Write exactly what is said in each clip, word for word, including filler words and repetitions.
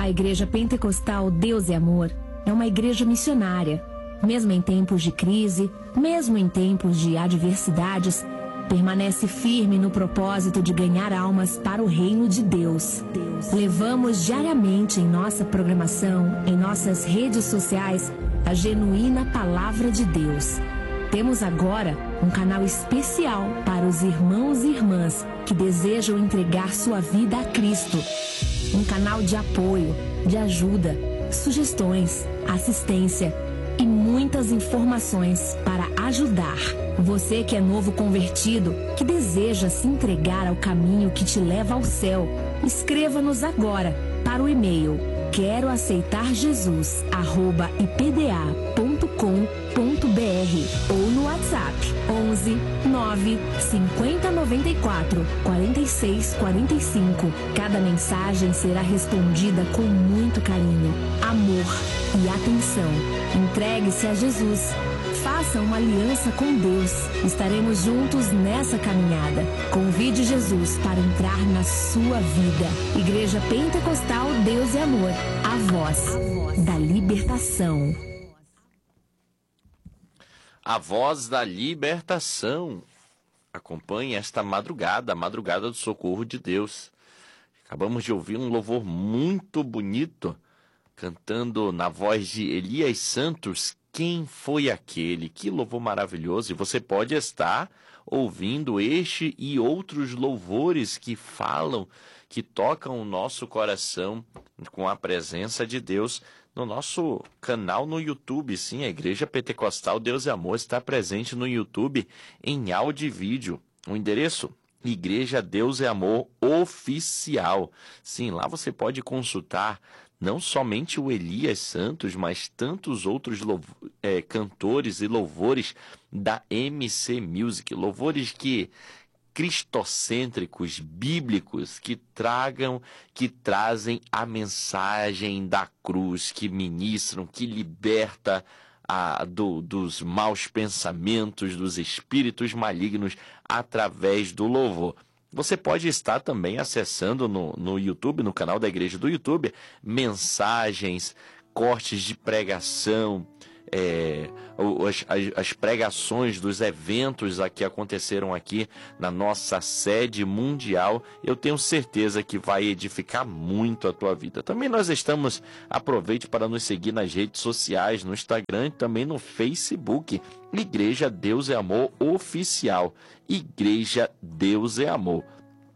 A Igreja Pentecostal Deus é Amor é uma igreja missionária. Mesmo em tempos de crise, mesmo em tempos de adversidades, permanece firme no propósito de ganhar almas para o reino de Deus. Levamos diariamente em nossa programação, em nossas redes sociais, a genuína Palavra de Deus. Temos agora um canal especial para os irmãos e irmãs que desejam entregar sua vida a Cristo. Um canal de apoio, de ajuda, sugestões, assistência e muitas informações para ajudar. Você que é novo convertido, que deseja se entregar ao caminho que te leva ao céu, escreva-nos agora para o e-mail quero aceitar Jesus arroba i p d a ponto com ponto b r ou no WhatsApp onze nove cinquenta noventa e quatro quarenta e seis quarenta e cinco. Cada mensagem será respondida com muito carinho, amor e atenção. Entregue-se a Jesus. Faça uma aliança com Deus. Estaremos juntos nessa caminhada. Convide Jesus para entrar na sua vida. Igreja Pentecostal Deus é Amor. A voz da libertação. A voz da libertação. Acompanhe esta madrugada, a madrugada do socorro de Deus. Acabamos de ouvir um louvor muito bonito, cantando na voz de Elias Santos, Quem Foi Aquele? Que louvor maravilhoso! E você pode estar ouvindo este e outros louvores que falam, que tocam o nosso coração com a presença de Deus no nosso canal no YouTube. Sim, a Igreja Pentecostal Deus é Amor está presente no YouTube em áudio e vídeo. O endereço? Igreja Deus é Amor Oficial. Sim, lá você pode consultar não somente o Elias Santos, mas tantos outros é, cantores e louvores da M C Music. Louvores que cristocêntricos, bíblicos, que tragam, que trazem a mensagem da cruz, que ministram, que liberta a, do, dos maus pensamentos, dos espíritos malignos através do louvor. Você pode estar também acessando no, no YouTube, no canal da Igreja do YouTube, mensagens, cortes de pregação, é, as, as pregações dos eventos que aconteceram aqui na nossa sede mundial. Eu tenho certeza que vai edificar muito a tua vida. Também nós estamos, aproveite para nos seguir nas redes sociais, no Instagram e também no Facebook. Igreja Deus é Amor Oficial. Igreja Deus é Amor.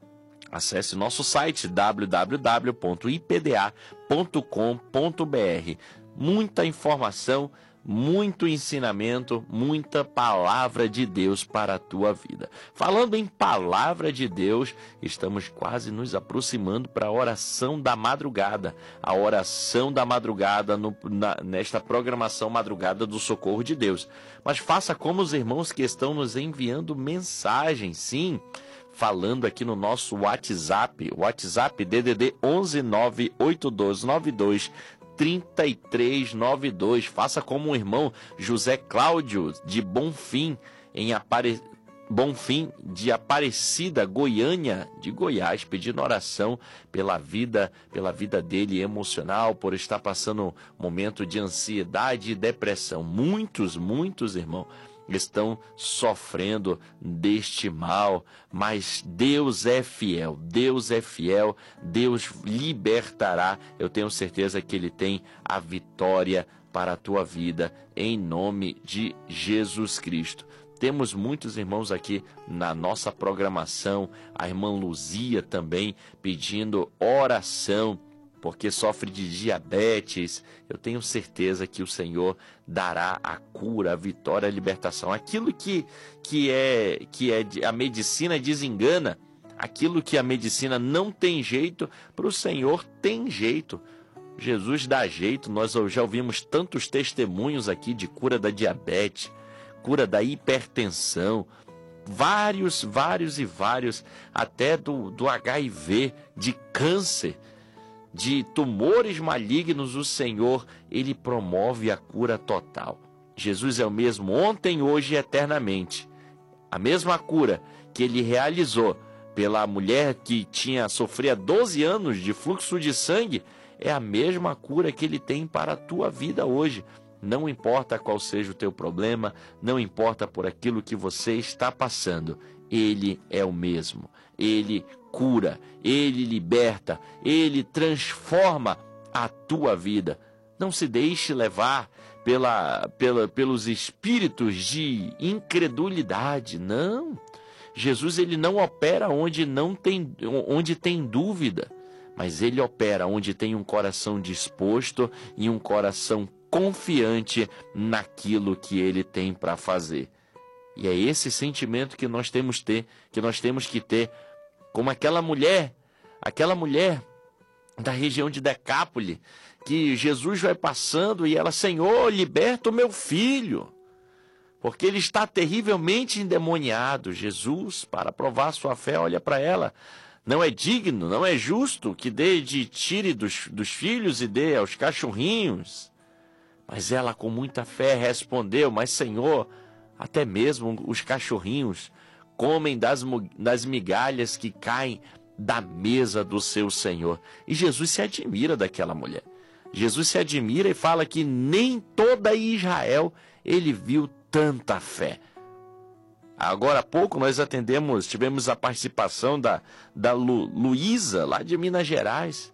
Acesse nosso site w w w ponto i p d a ponto com ponto b r. Muita informação, muito ensinamento, muita palavra de Deus para a tua vida. Falando em palavra de Deus, estamos quase nos aproximando para a oração da madrugada. A oração da madrugada no, na, nesta programação madrugada do Socorro de Deus. Mas faça como os irmãos que estão nos enviando mensagens, sim, falando aqui no nosso WhatsApp, WhatsApp D D D onze nove oito dois nove dois trinta e três noventa e dois. Faça como o irmão José Cláudio de Bonfim, em Apare... Bonfim de Aparecida, Goiânia, de Goiás, pedindo oração pela vida, pela vida dele emocional, por estar passando um momento de ansiedade e depressão. Muitos, muitos, irmão, estão sofrendo deste mal, mas Deus é fiel, Deus é fiel, Deus libertará. Eu tenho certeza que Ele tem a vitória para a tua vida, em nome de Jesus Cristo. Temos muitos irmãos aqui na nossa programação, a irmã Luzia também pedindo oração, porque sofre de diabetes. Eu tenho certeza que o Senhor dará a cura, a vitória, a libertação. Aquilo que, que, é, que é a medicina desengana, aquilo que a medicina não tem jeito, para o Senhor tem jeito. Jesus dá jeito. Nós já ouvimos tantos testemunhos aqui de cura da diabetes, cura da hipertensão, vários, vários e vários, até do, do H I V, de câncer, de tumores malignos. O Senhor, Ele promove a cura total. Jesus é o mesmo ontem, hoje e eternamente. A mesma cura que Ele realizou pela mulher que tinha sofria doze anos de fluxo de sangue, é a mesma cura que ele tem para a tua vida hoje. Não importa qual seja o teu problema, não importa por aquilo que você está passando, ele é o mesmo. Ele cura, ele liberta, ele transforma a tua vida. Não se deixe levar pela, pela, pelos espíritos de incredulidade, não. Jesus, ele não opera onde, não tem, onde tem dúvida, mas ele opera onde tem um coração disposto e um coração confiante naquilo que ele tem para fazer. E é esse sentimento que nós temos ter, que nós temos que ter, como aquela mulher, aquela mulher da região de Decápole, que Jesus vai passando e ela, Senhor, liberta o meu filho, porque ele está terrivelmente endemoniado. Jesus, para provar sua fé, olha para ela. Não é digno, não é justo que dê de tire dos, dos filhos e dê aos cachorrinhos. Mas ela, com muita fé, respondeu, mas Senhor, até mesmo os cachorrinhos comem das, das migalhas que caem da mesa do seu Senhor. E Jesus se admira daquela mulher. Jesus se admira e fala que nem toda Israel ele viu tanta fé. Agora há pouco nós atendemos, tivemos a participação da, da Lu, Luísa, lá de Minas Gerais.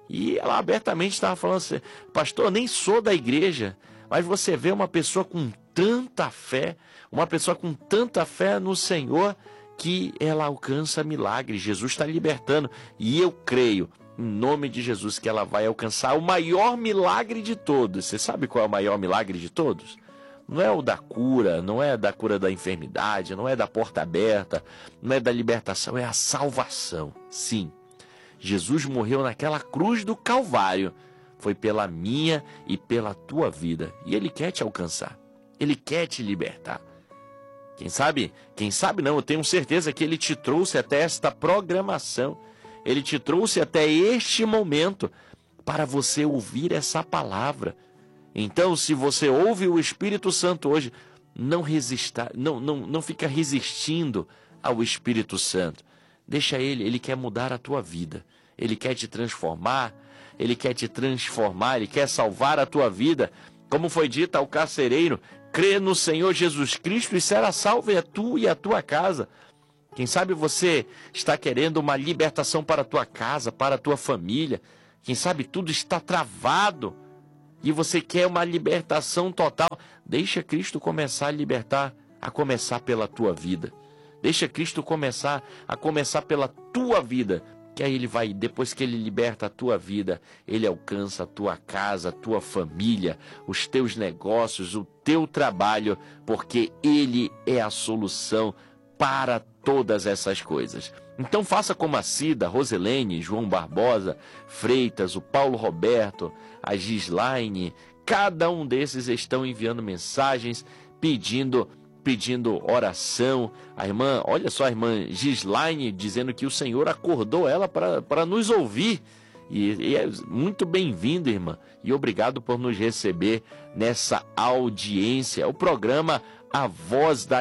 E ela abertamente estava falando assim, pastor, nem sou da igreja, mas você vê uma pessoa com tanta fé, uma pessoa com tanta fé no Senhor, que ela alcança milagre. Jesus está libertando. E eu creio, em nome de Jesus, que ela vai alcançar o maior milagre de todos. Você sabe qual é o maior milagre de todos? Não é o da cura, não é da cura da enfermidade, não é da porta aberta, não é da libertação, é a salvação. Sim, Jesus morreu naquela cruz do Calvário. Foi pela minha e pela tua vida. E Ele quer te alcançar. Ele quer te libertar. Quem sabe, quem sabe não, eu tenho certeza que Ele te trouxe até esta programação. Ele te trouxe até este momento para você ouvir essa palavra. Então, se você ouve o Espírito Santo hoje, não resista, não, não, não fica resistindo ao Espírito Santo. Deixa Ele, Ele quer mudar a tua vida. Ele quer te transformar, Ele quer te transformar, Ele quer salvar a tua vida. Como foi dito ao carcereiro, crê no Senhor Jesus Cristo e será salvo a tu e a tua casa. Quem sabe você está querendo uma libertação para a tua casa, para a tua família. Quem sabe tudo está travado e você quer uma libertação total. Deixa Cristo começar a libertar, a começar pela tua vida. Deixa Cristo começar a começar pela tua vida, que aí Ele vai, depois que Ele liberta a tua vida, Ele alcança a tua casa, a tua família, os teus negócios, o teu trabalho, porque Ele é a solução para todas essas coisas. Então faça como a Cida, Roselene, João Barbosa, Freitas, o Paulo Roberto, a Gislaine, cada um desses estão enviando mensagens, pedindo pedindo oração. A irmã, olha só, a irmã Gislaine dizendo que o Senhor acordou ela para nos ouvir. E, e é muito bem-vindo, irmã, e obrigado por nos receber nessa audiência, o programa A Voz da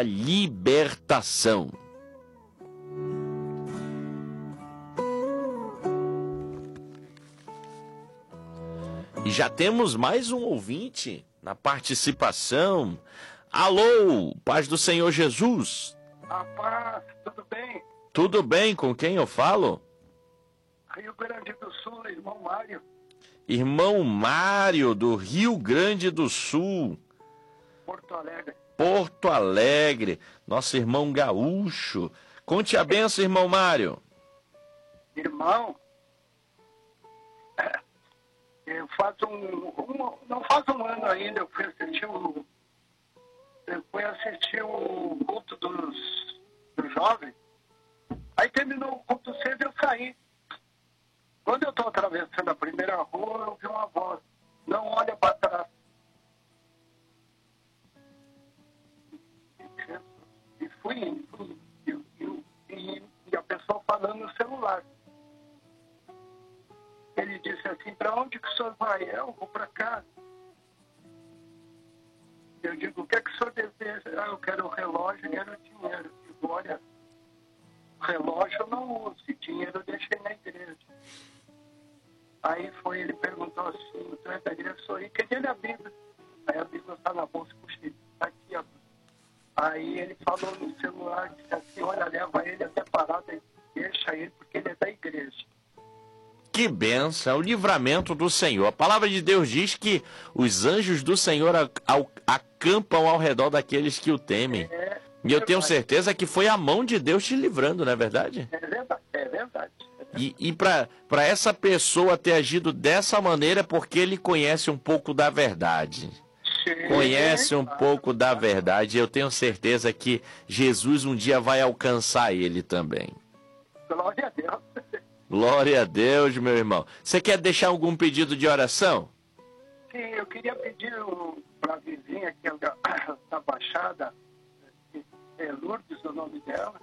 Libertação. E já temos mais um ouvinte na participação. Alô, paz do Senhor Jesus. A paz, tudo bem? Tudo bem, com quem eu falo? Rio Grande do Sul, irmão Mário. Irmão Mário, do Rio Grande do Sul. Porto Alegre. Porto Alegre, nosso irmão gaúcho. Conte a benção, irmão Mário. Irmão, eu faz um, um, não faz um ano ainda, eu fui assistir o, eu fui assistir o culto dos, dos jovens. Aí terminou o culto cedo e eu saí. Quando eu estou atravessando a primeira rua, eu ouvi uma voz: não olha para trás. E fui indo, e, e, e, e a pessoa falando no celular. Ele disse assim: para onde que o senhor vai? Eu vou para casa. Eu digo: o que é que o senhor deseja? Ah, eu quero o relógio, quero o dinheiro. Eu digo: olha, relógio eu não uso, dinheiro eu deixei na igreja. Aí foi, ele perguntou assim, tu é da igreja? Sou aí, cadê a Bíblia? Aí a Bíblia está na bolsa, puxa, tá aqui, ó. Aí ele falou no celular, disse assim, olha, leva ele até parada e deixa ele, porque ele é da igreja. Que bênção, o livramento do Senhor. A palavra de Deus diz que os anjos do Senhor acampam ao redor daqueles que o temem. É, e eu tenho certeza que foi a mão de Deus te livrando, não é verdade? É verdade, é verdade. E, e para essa pessoa ter agido dessa maneira é porque ele conhece um pouco da verdade. Sim, conhece um claro, pouco da verdade. Eu tenho certeza que Jesus um dia vai alcançar ele também. Glória a Deus. Glória a Deus, meu irmão. Você quer deixar algum pedido de oração? Sim, eu queria pedir para a vizinha que é da, da Baixada, é Lourdes o nome dela,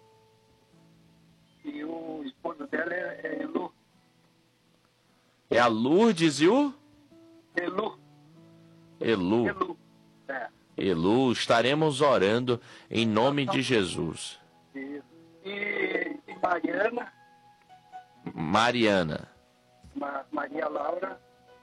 e o esposo dela é, é Elu. É a Lourdes e o? Elu. Elu. Elu. É. Elu, estaremos orando em nome de Jesus. Isso. E, e Mariana. Mariana. Ma, Maria Laura.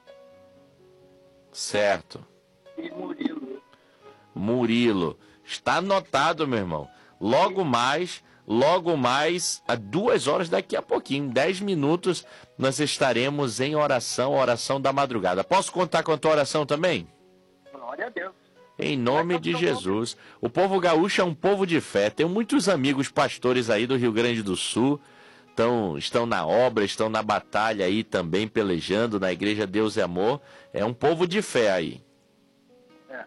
Certo. E Murilo. Murilo. Está anotado, meu irmão. Logo mais, logo mais, a duas horas daqui a pouquinho, dez minutos, nós estaremos em oração, oração da madrugada. Posso contar com a tua oração também? Glória a Deus. Em nome de Jesus. O povo gaúcho é um povo de fé. Tenho muitos amigos pastores aí do Rio Grande do Sul. Estão, estão na obra, estão na batalha aí também, pelejando na Igreja Deus e Amor. É um povo de fé aí. É.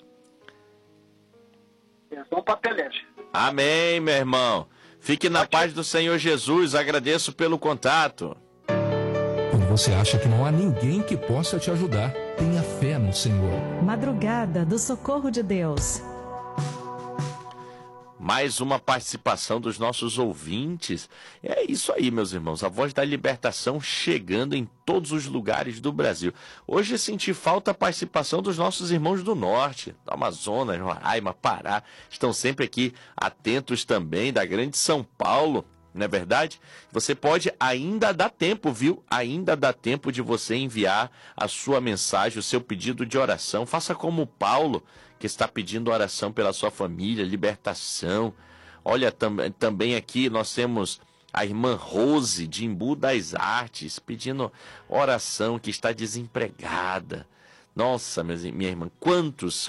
Eles vão para peleja. Amém, meu irmão. Fique na paz do Senhor Jesus. Agradeço pelo contato. Quando você acha que não há ninguém que possa te ajudar, tenha fé no Senhor. Madrugada do Socorro de Deus. Mais uma participação dos nossos ouvintes. É isso aí, meus irmãos. A voz da libertação chegando em todos os lugares do Brasil. Hoje eu senti falta a participação dos nossos irmãos do norte, do Amazonas, Roraima, Pará. Estão sempre aqui atentos também, da grande São Paulo. Não é verdade? Você pode, ainda dá tempo, viu? Ainda dá tempo de você enviar a sua mensagem, o seu pedido de oração. Faça como o Paulo, que está pedindo oração pela sua família, libertação. Olha, tam, também aqui nós temos a irmã Rose, de Embu das Artes, pedindo oração, que está desempregada. Nossa, minha irmã, quantos,